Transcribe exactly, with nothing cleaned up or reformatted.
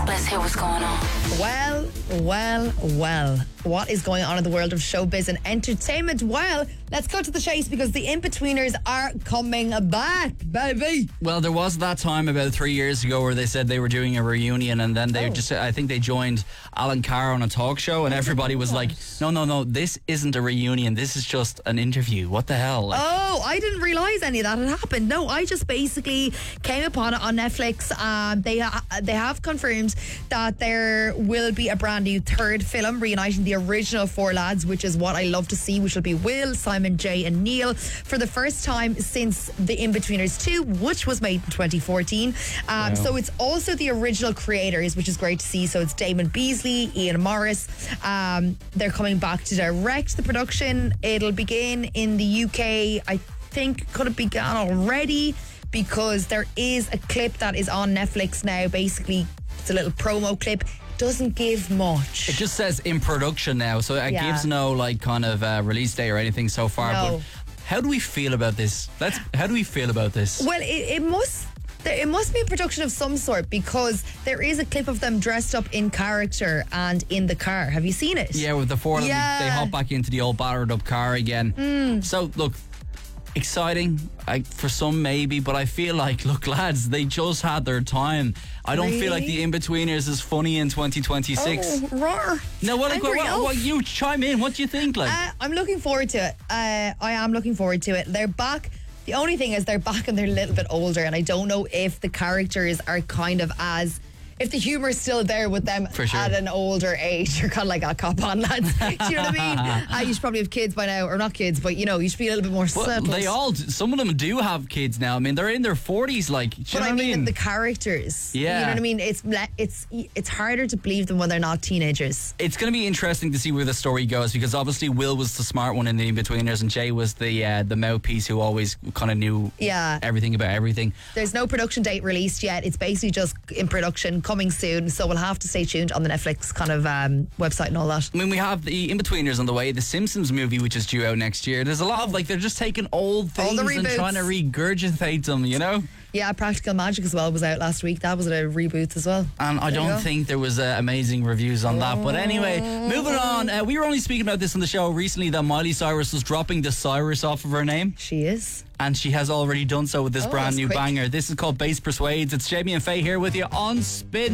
Let's hear what's going on. Well, well, well. What is going on in the world of showbiz and entertainment? Well, let's go to the chase because the In-Betweeners are coming back, baby. Well, there was that time about three years ago where they said they were doing a reunion, and then they Oh. just, I think they joined Alan Carr on a talk show, and everybody was like, no, no, no, this isn't a reunion. This is just an interview. What the hell? Like, Oh, I didn't realise any of that had happened. No, I just basically came upon it on Netflix. Um, they ha- they have confirmed that there will be a brand new third film reuniting the original four lads, which is what I love to see, which will be Will, Simon, Jay and Neil for the first time since The In-Betweeners two, which was made in twenty fourteen. Um, Wow. So it's also the original creators, which is great to see. So it's Damon Beasley, Ian Morris. Um, they're coming back to direct the production. It'll begin in the U K, I think. Could it began already? Because there is a clip that is on Netflix now. Basically, it's a little promo clip. Doesn't give much. it just says in production now, so it Yeah. gives no like kind of uh, release date or anything so far. No. But how do we feel about this? Let's. How do we feel about this? Well, it, it must. there- It must be a production of some sort because there is a clip of them dressed up in character and in the car. Have you seen it? Yeah, with the four of them, Yeah. they hop back into the old battered up car again. Mm. So, look, exciting I, for some maybe, but I feel like, look, lads, they just had their time. I don't feel like Really? the In-Betweeners is funny in twenty twenty-six. Oh, roar. No, well, like, Angry what, what, elf. what, you chime in. What do you think? Like, Uh, I'm looking forward to it. Uh, I am looking forward to it. They're back. The only thing is they're back and they're a little bit older, and I don't know if the characters are kind of as. If the humour's still there with them For sure. at an older age, you're kind of like, a cop on, lads. Do you know what I mean? Uh, you should probably have kids by now, or not kids, but you know, you should be a little bit more well, settled. they all, some of them do have kids now. I mean, they're in their forties. Like, do you But know I what mean, I mean? the characters. Yeah. You know what I mean? It's le- it's it's harder to believe them when they're not teenagers. It's going to be interesting to see where the story goes, because obviously Will was the smart one in the In-Betweeners, and Jay was the uh, the mouthpiece who always kind of knew Yeah. everything about everything. There's no production date released yet. It's basically just in production, coming soon. So we'll have to stay tuned on the Netflix kind of um, website and all that. I mean, we have the In-Betweeners on the way, the Simpsons movie, which is due out next year. There's a lot of, like, they're just taking old All things the and reboots. trying to regurgitate them, you know? Yeah, Practical Magic as well was out last week. That was a reboot as well. And I There you don't go. think there was uh, amazing reviews on that. But anyway, moving on. Uh, we were only speaking about this on the show recently, that Miley Cyrus was dropping the Cyrus off of her name. She is. And she has already done so with this Oh, brand that's new quick. banger. This is called Bass Persuades. It's Jamie and Faye here with you on Spin.